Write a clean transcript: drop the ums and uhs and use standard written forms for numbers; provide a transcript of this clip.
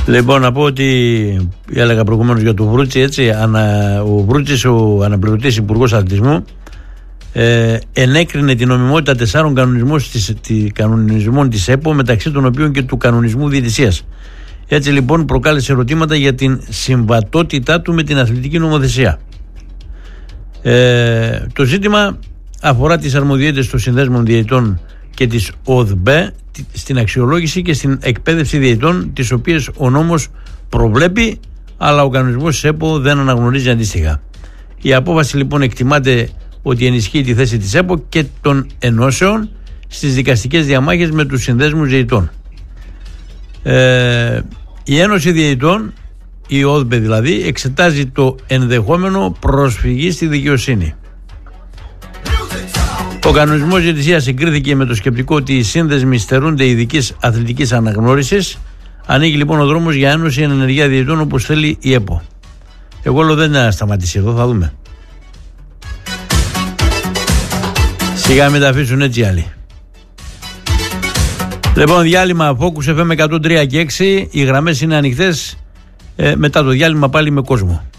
Λοιπόν, να πω ότι έλεγα προηγουμένως για τον Βρούτσι, έτσι, ο Βρούτσης, ο αναπληρωτής υπουργός αθλητισμού, ενέκρινε την νομιμότητα 4 κανονισμών της ΕΠΟ, μεταξύ των οποίων και του κανονισμού διαιτησίας. Έτσι λοιπόν προκάλεσε ερωτήματα για την συμβατότητά του με την αθλητική νομοθεσία. Το ζήτημα αφορά τις αρμοδιότητες των συνδέσμων διαιτητών και της ΟΔΜΕ στην αξιολόγηση και στην εκπαίδευση διαιτητών, τις οποίες ο νόμος προβλέπει, αλλά ο κανονισμός της ΕΠΟ δεν αναγνωρίζει αντίστοιχα. Η απόφαση λοιπόν εκτιμάται ότι ενισχύει τη θέση της ΕΠΟ και των ενώσεων στις δικαστικές διαμάχες με τους συνδέσμους διαιτητών. Η Ένωση Διαιτητών, η ΟΔΜΕ δηλαδή, εξετάζει το ενδεχόμενο προσφυγή στη δικαιοσύνη. Ο κανονισμός διαιτησίας εγκρίθηκε με το σκεπτικό ότι οι σύνδεσμοι στερούνται ειδικής αθλητικής αναγνώρισης. Ανοίγει λοιπόν ο δρόμος για ένωση εν ενεργεία διαιτητών, όπως θέλει η ΕΠΟ. Εγώ λέω δεν θα σταματήσει εδώ, θα δούμε. Σιγά μην τα αφήσουν έτσι άλλοι. Λοιπόν, διάλειμμα Focus FM 103 και 6. Οι γραμμές είναι ανοιχτές. Μετά το διάλειμμα πάλι με κόσμο.